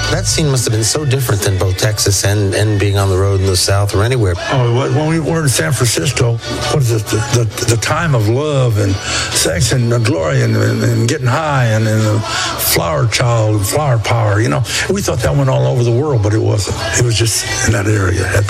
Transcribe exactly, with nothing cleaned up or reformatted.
That scene must have been so different than both Texas and, and being on the road in the South or anywhere. Oh, when we were in San Francisco, what is it, the, the, the time of love and sex and glory and, and, and getting high and, and the flower child, flower power, you know. We thought that went all over the world, but it wasn't. It was just in that area at